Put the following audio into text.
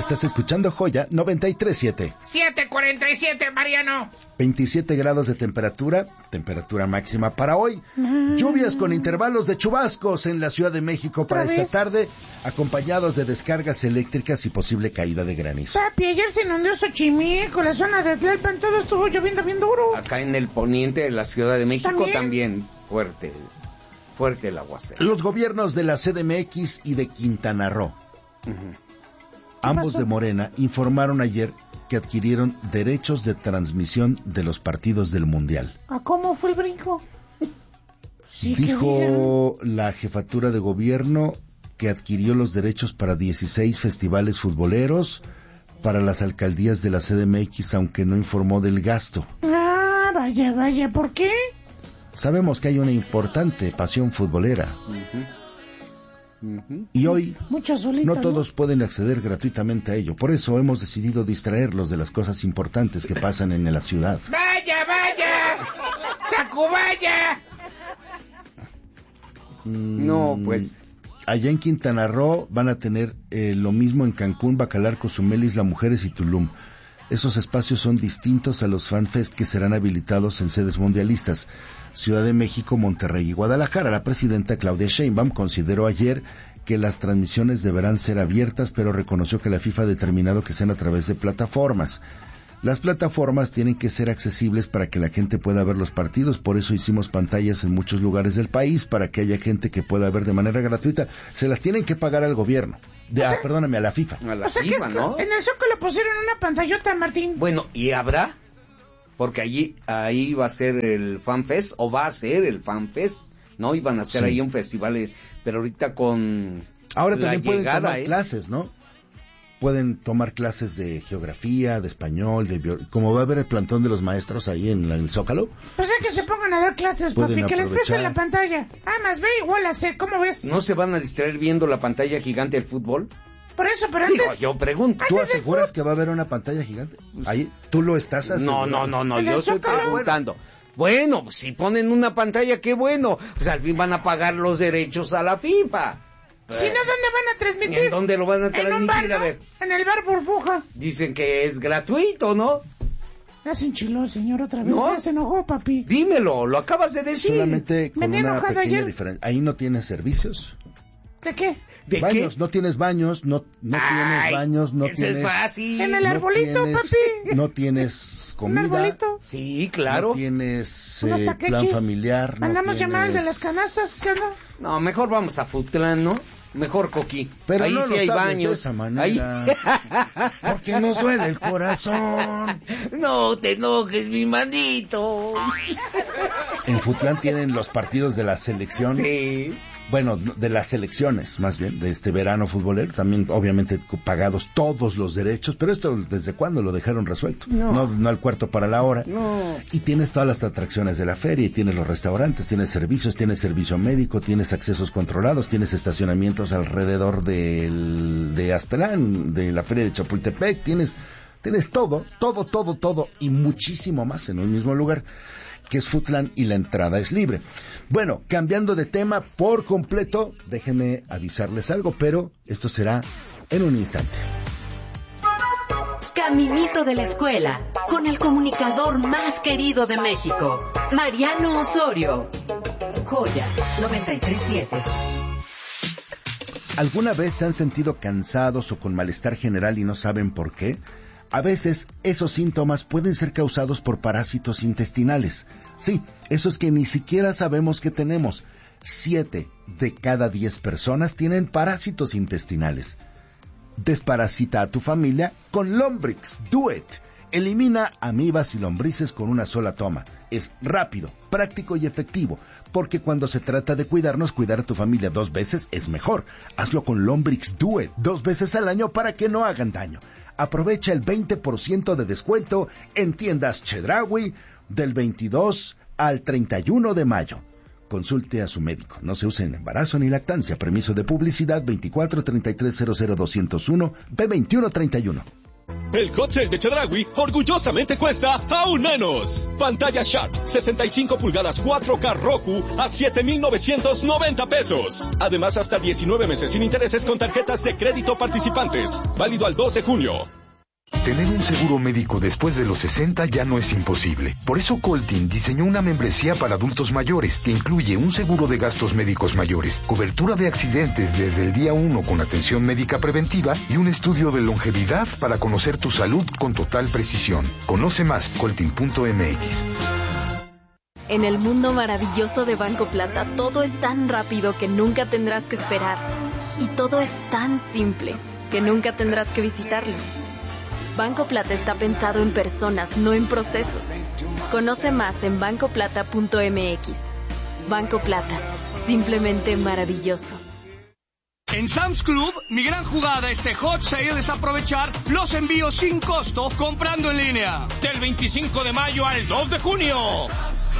Estás escuchando Joya 93.7. 7:47, Mariano. 27 grados de temperatura máxima para hoy. Lluvias con intervalos de chubascos en la Ciudad de México para esta tarde, acompañados de descargas eléctricas y posible caída de granizo. Papi, ayer se inundó Xochimilco, la zona de Tlalpan, todo estuvo lloviendo bien duro. Acá en el poniente de la Ciudad de México también fuerte el aguacero. Los gobiernos de la CDMX y de Quintana Roo, ambos de Morena, informaron ayer que adquirieron derechos de transmisión de los partidos del Mundial. ¿A cómo fue el brinco? Sí, dijo la jefatura de gobierno que adquirió los derechos para 16 festivales futboleros para las alcaldías de la CDMX, aunque no informó del gasto. Ah, vaya, ¿por qué? Sabemos que hay una importante pasión futbolera. Y hoy no todos pueden acceder gratuitamente a ello. Por eso hemos decidido distraerlos de las cosas importantes que pasan en la ciudad. ¡Vaya! ¡Tacubaya! No, pues... Allá en Quintana Roo van a tener lo mismo en Cancún, Bacalar, Cozumel, Isla Mujeres y Tulum. Esos espacios son distintos a los FanFest que serán habilitados en sedes mundialistas. Ciudad de México, Monterrey y Guadalajara. La presidenta Claudia Sheinbaum consideró ayer que las transmisiones deberán ser abiertas, pero reconoció que la FIFA ha determinado que sean a través de plataformas. Las plataformas tienen que ser accesibles para que la gente pueda ver los partidos, por eso hicimos pantallas en muchos lugares del país, para que haya gente que pueda ver de manera gratuita. Se las tienen que pagar al gobierno. Perdóname, a la FIFA. A la FIFA, que ¿no? En el Zócalo pusieron una pantallota, Martín. Bueno, ¿y habrá? Porque ahí va a ser el FanFest, o va a ser el FanFest, ¿no? Iban a hacer ahí un festival, pero ahorita con ahora la también pueden llegada, tomar clases, ¿no? Pueden tomar clases de geografía, de español, como va a haber el plantón de los maestros ahí en el Zócalo. O sea, que se pongan a dar clases, papi, que les presten la pantalla. Más ve igual a C, ¿cómo ves? ¿No se van a distraer viendo la pantalla gigante del fútbol? Por eso, pero antes... Digo, yo pregunto. ¿Tú aseguras que va a haber una pantalla gigante? Ahí, ¿tú lo estás asegurando? No, yo estoy preguntando. Bueno, si ponen una pantalla, qué bueno. Pues al fin van a pagar los derechos a la FIFA. Si no, ¿dónde van a transmitir? ¿En dónde lo van a transmitir? ¿En un bar, no? A ver. En el bar Burbuja. Dicen que es gratuito, ¿no? Ya se enchiló, señor, otra vez. ¿No? Ya se enojó, papi. Dímelo, lo acabas de decir. Solamente con una pequeña diferencia. Ahí no tienes servicios. ¿De qué? ¿De baños? ¿Qué? No tienes baños, no tienes baños, no tienes... es fácil. En el arbolito, papi. No tienes comida. ¿En el arbolito? Sí, claro. No tienes plan familiar. Mandamos llamadas de las canastas, ¿qué no? Mejor vamos a Futlán, ¿no? Mejor, Coqui. Pero ahí no sí hay baños. De esa manera. Porque nos duele el corazón. No te enojes, mi manito. En Futlán tienen los partidos de la selección. Sí. Bueno, de las selecciones, más bien, de este verano futbolero, también obviamente pagados todos los derechos, pero esto, ¿desde cuándo lo dejaron resuelto? No al cuarto para la hora. No. Y tienes todas las atracciones de la feria, y tienes los restaurantes, tienes servicios, tienes servicio médico, tienes accesos controlados, tienes estacionamientos alrededor de Aztlán, de la feria de Chapultepec, tienes todo, y muchísimo más en un mismo lugar, que es Futlán, y la entrada es libre. Bueno, cambiando de tema por completo, déjenme avisarles algo, pero esto será en un instante. Caminito de la escuela, con el comunicador más querido de México, Mariano Osorio. Joya 93.7. ¿Alguna vez se han sentido cansados o con malestar general y no saben por qué? A veces, esos síntomas pueden ser causados por parásitos intestinales. Sí, esos que ni siquiera sabemos que tenemos. 7 de cada 10 personas tienen parásitos intestinales. Desparasita a tu familia con Lombrix. Do it. Elimina amibas y lombrices con una sola toma. Es rápido, práctico y efectivo, porque cuando se trata de cuidarnos, cuidar a tu familia 2 veces es mejor. Hazlo con Lombrix Do It 2 veces al año para que no hagan daño. Aprovecha el 20% de descuento en tiendas Chedraui del 22 al 31 de mayo. Consulte a su médico. No se use en embarazo ni lactancia. Permiso de publicidad 24 33 00 201 B21 31. El hot sale de Chedraui orgullosamente cuesta aún menos. Pantalla Sharp 65 pulgadas 4K Roku a 7,990 pesos. Además, hasta 19 meses sin intereses con tarjetas de crédito participantes. Válido al 2 de junio. Tener un seguro médico después de los 60 ya no es imposible. Por eso Coltin diseñó una membresía para adultos mayores que incluye un seguro de gastos médicos mayores, cobertura de accidentes desde el día 1 con atención médica preventiva y un estudio de longevidad para conocer tu salud con total precisión. Conoce más, coltin.mx. En el mundo maravilloso de Banco Plata, todo es tan rápido que nunca tendrás que esperar. Y todo es tan simple que nunca tendrás que visitarlo. Banco Plata está pensado en personas, no en procesos. Conoce más en bancoplata.mx. Banco Plata, simplemente maravilloso. En Sam's Club, mi gran jugada este hot sale es aprovechar los envíos sin costo comprando en línea. Del 25 de mayo al 2 de junio.